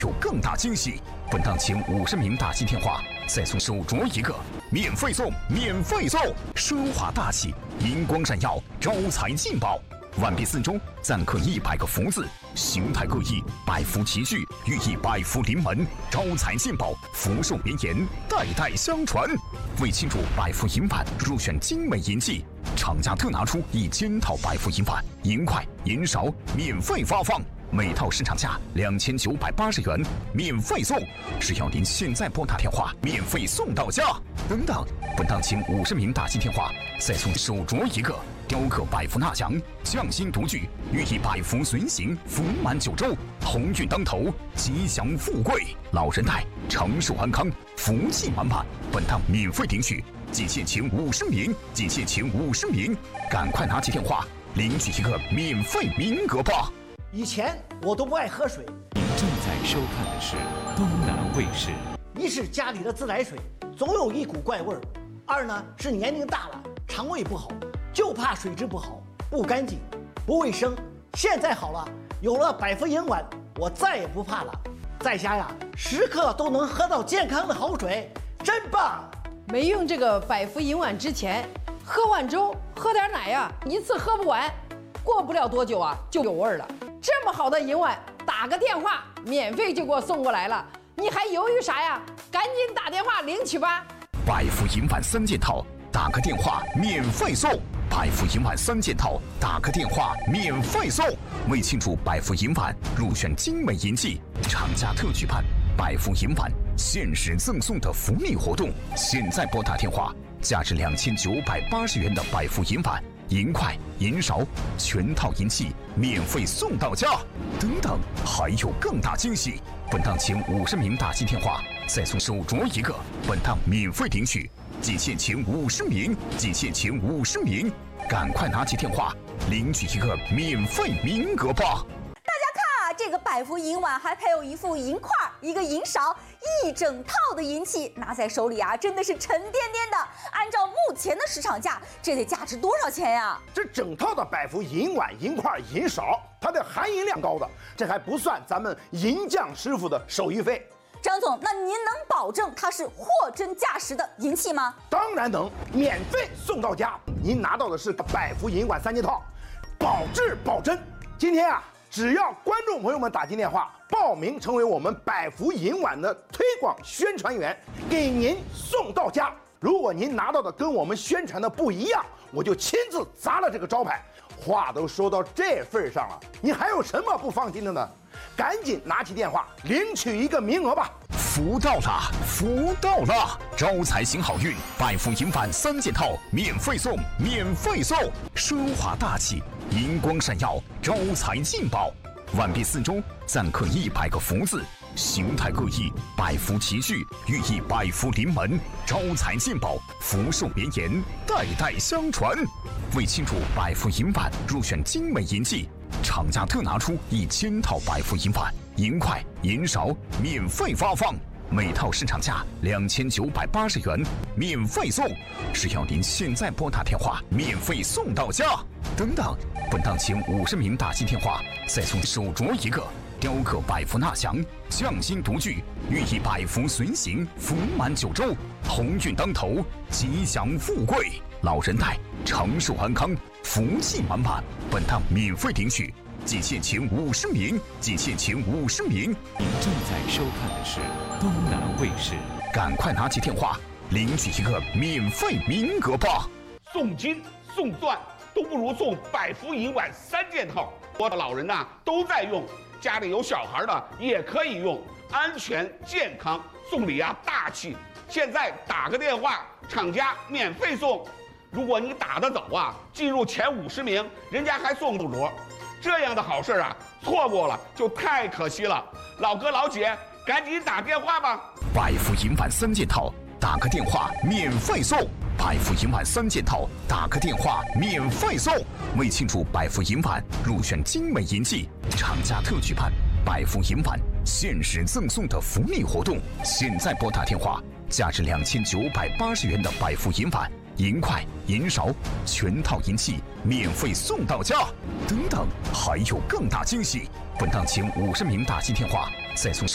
有更大惊喜！本档前50名打进电话，再送手镯1个，免费送，免费送！奢华大气，银光闪耀，招财进宝。完毕4周，暂刻100个福字，形态各异，百福齐聚，寓意百福临门，招财进宝，福寿绵延，代代相传。为庆祝百福银碗入选精美银器，厂家特拿出1000套百福银碗，银筷、银勺免费发放。每套市场价2980元，免费送。只要您现在拨打电话，免费送到家。等等，本档前50名打进电话，再送手镯1个，雕刻百福纳祥，匠心独具，寓意百福随行，福满9州，鸿运当头，吉祥富贵，老人带，长寿安康，福气满满。本档免费领取，仅限前50名，仅限前50名，赶快拿起电话领取1个免费名额吧。 以前我都不爱喝水。 您正在收看的是东南卫视。 一是家里的自来水总有一股怪味儿，二呢是年龄大了，肠胃不好，就怕水质不好、不干净、不卫生。现在好了，有了百福银碗，我再也不怕了。在家呀，时刻都能喝到健康的好水，真棒！ 没用这个百福银碗之前，喝碗粥，喝点奶呀，一次喝不完，过不了多久啊，就有味儿了。这么好的银碗，打个电话免费就给我送过来了，你还犹豫啥呀？赶紧打电话领取吧！ 百福银碗3件套，打个电话免费送。百福银碗3件套，打个电话免费送。为庆祝百福银碗入选精美银器，厂家特举办百福银碗限时赠送的福利活动。现在拨打电话，价值2980元的百福银碗、银筷、银勺全套银器免费送到家。等等，还有更大惊喜！本档前50名打进电话，再送手镯1个，本档免费领取，仅限前50名，仅限前50名，赶快拿起电话领取1个免费名额吧！ 这个百福银碗还配有一副银筷、一个银勺，一整套的银器，拿在手里啊，真的是沉甸甸的。按照目前的市场价，这得价值多少钱呀？ 这整套的百福银碗、银筷、银勺，它的含银量高的，这还不算咱们银匠师傅的手艺费。 张总，那您能保证它是货真价实的银器吗？ 当然能，免费送到家。您拿到的是百福银碗3件套，保质保真。今天啊，只要观众朋友们打进电话报名成为我们百福银碗的推广宣传员，给您送到家。如果您拿到的跟我们宣传的不一样，我就亲自砸了这个招牌。话都说到这份上了，你还有什么不放心的呢？赶紧拿起电话领取1个名额吧！ 福到了，福到了！招财行好运，百福银碗3件套免费送，免费送！奢华大气，银光闪耀，招财进宝。完毕4周，暂刻100个福字，形态各异，百福齐聚，寓意百福临门，招财进宝，福寿绵延，代代相传。为庆祝百福银碗入选精美银器，厂家特拿出1000套百福银碗、银筷、银勺免费发放，每套市场价2980元，免费送。只要您现在拨打电话，免费送到家。等等，本档前50名打进电话，再送手镯1个，雕刻百福纳祥，匠心独具，寓意百福随行，福满9州，鸿运当头，吉祥富贵，老人带，长寿安康，福气满满。本档免费领取，仅限前50名，仅限前50名。 您正在收看的是东南卫视。 赶快拿起电话领取1个免费名额吧！ 送金送钻都不如送百福银碗3件套。我的老人呐都在用，家里有小孩的也可以用，安全健康，送礼啊大气。现在打个电话，厂家免费送。如果你打得早啊，进入前50名，人家还送手镯。这样的好事啊，错过了就太可惜了。老哥老姐，赶紧打电话吧！ 百福银碗3件套，打个电话免费送。百福银碗3件套，打个电话免费送。为庆祝百福银碗入选精美银器，厂家特举办百福银碗限时赠送的福利活动。现在拨打电话，价值2980元的百福银碗、银筷、银勺全套银器免费送到家。等等，还有更大惊喜！本档前50名打进电话，再送